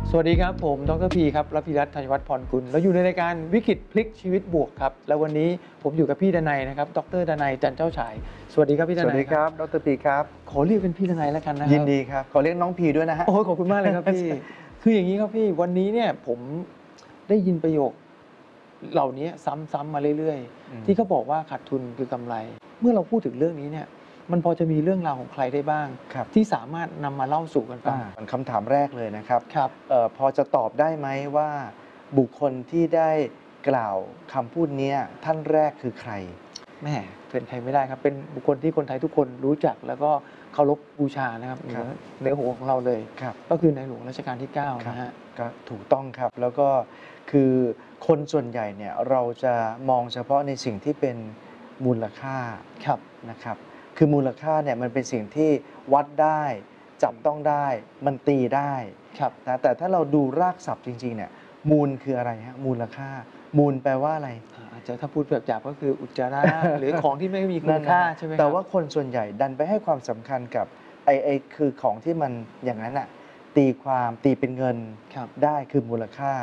สวัสดีครับผมดรพีครับรพีรัตน์ธัญวัฒน์พรกุลเราอยู่ในรายการวิกฤตพลิกชีวิตบวกครับแล้ววันนี้ผมอยู่กับพี่ดนัยนะครับดรดนัยจันเจ้าฉายสวัสดีครับพี่ดนัยสวัสดีครับดรพีครับขอเรียกเป็นพี่ดนัยแล้วกันนะครับยินดีครับขอเรียกน้องพีด้วยนะฮะโอ้ขอบคุณมากเลยครับพี่ คืออย่างนี้ครับพี่วันนี้เนี่ยผมได้ยินประโยคเหล่านี้ซ้ำๆมาเรื่อยๆที่เขาบอกว่าขาดทุนคือกำไรเมื่อเราพูดถึงเรื่องนี้เนี่ยมันพอจะมีเรื่องราวของใครได้บ้างที่สามารถนำมาเล่าสู่กันฟังคำถามแรกเลยนะครับครับพอจะตอบได้ไหมว่าบุคคลที่ได้กล่าวคำพูดนี้ท่านแรกคือใครแม่เป็นใครไม่ได้ครับเป็นบุคคลที่คนไทยทุกคนรู้จักแล้วก็เคารพบูชานะครับในหัวของเราเลยก็คือในหลวงรัชกาลที่9นะฮะก็ถูกต้องครับแล้วก็คือคนส่วนใหญ่เนี่ยเราจะมองเฉพาะในสิ่งที่เป็นมูลค่านะครับคือมูลค่าเนี่ยมันเป็นสิ่งที่วัดได้จับต้องได้มันตีได้นะแต่ถ้าเราดูรากศัพท์จริงๆเนี่ยมูลคืออะไรฮะมูลค่ามูลแปลว่าอะไรอาจจะถ้าพูดแบบหยาบก็คืออุจจาระ หรือของที่ไม่มีคุณค่าใช่ไหมแต่ว่าคนส่วนใหญ่ดันไปให้ความสำคัญกับไอ้คือของที่มันอย่างนั้นตีความตีเป็นเงินได้คือมูลค่า